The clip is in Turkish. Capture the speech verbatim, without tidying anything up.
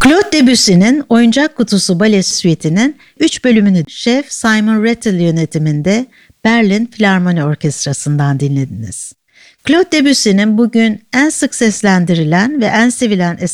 Claude Debussy'nin Oyuncak Kutusu Bale Suite'nin üç bölümünü Şef Simon Rattle yönetiminde Berlin Filarmoni Orkestrası'ndan dinlediniz. Claude Debussy'nin bugün en sık seslendirilen ve en sevilen